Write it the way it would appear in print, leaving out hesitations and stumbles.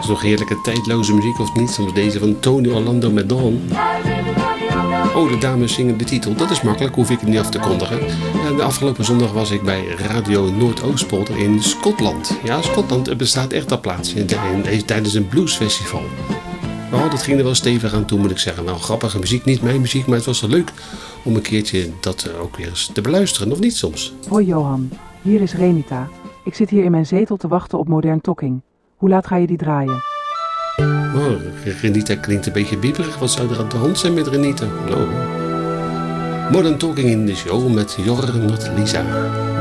is nog heerlijke tijdloze muziek of niet? Zoals deze van Tony Orlando met Dawn. Oh, de dames zingen de titel. Dat is makkelijk, hoef ik het niet af te kondigen. En de afgelopen zondag was ik bij Radio Noordoostpolder in Schotland. Ja, Schotland bestaat echt op plaats. Tijdens een bluesfestival. Oh, dat ging er wel stevig aan toe, moet ik zeggen. Nou, grappige muziek, niet mijn muziek, maar het was wel leuk om een keertje dat ook weer eens te beluisteren, of niet soms? Hoi Johan, hier is Renita. Ik zit hier in mijn zetel te wachten op Modern Talking. Hoe laat ga je die draaien? Oh, Renita klinkt een beetje bieberig. Wat zou er aan de hand zijn met Renita? Oh. Modern Talking in de show met Jorre Not Lisa.